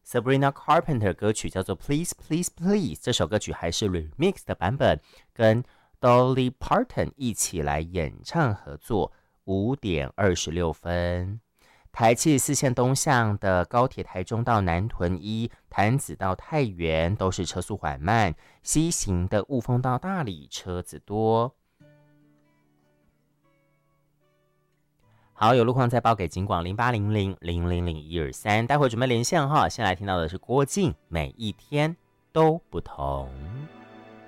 Sabrina Carpenter 歌曲叫做 Please Please Please， 这首歌曲还是 remix 的版本，跟 Dolly Parton 一起来演唱合作。5点26分，台七4线东向的高铁台中到南屯一、潭子到太原都是车速缓慢，西行的雾峰到大理车子多。好，有路况再报给警广0800000123，待会准备连线哈。先来听到的是郭靖，每一天都不同。